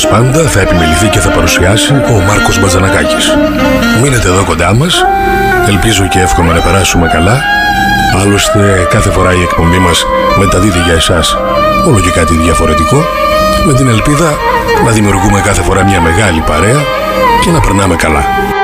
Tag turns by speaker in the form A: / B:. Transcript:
A: όπως πάντα θα επιμεληθεί και θα παρουσιάσει ο Μάρκος Μπατζανακάκης. Μείνετε εδώ κοντά μας, ελπίζω και εύχομαι να περάσουμε καλά. Άλλωστε κάθε φορά η εκπομπή μας μεταδίδει για εσάς όλο και κάτι διαφορετικό, με την ελπίδα να δημιουργούμε κάθε φορά μια μεγάλη παρέα και να περνάμε καλά.